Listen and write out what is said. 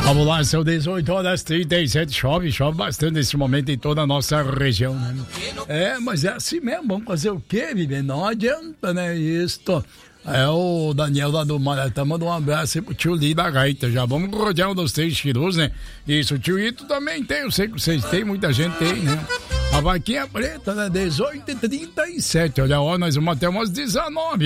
Vamos lá, são 18h37, chove bastante nesse momento em toda a nossa região, né? Mas é assim mesmo, vamos fazer o quê, Vivi? Não adianta, né? Isto. O Daniel lá do Maratá manda um abraço aí pro tio Li da Gaita. Já vamos rodear um dos 3 tirus, né? Isso, o tio Ito também tem, eu sei que vocês têm, muita gente tem, né? A vaquinha preta, né? 18h37, olha, nós vamos até umas 19h.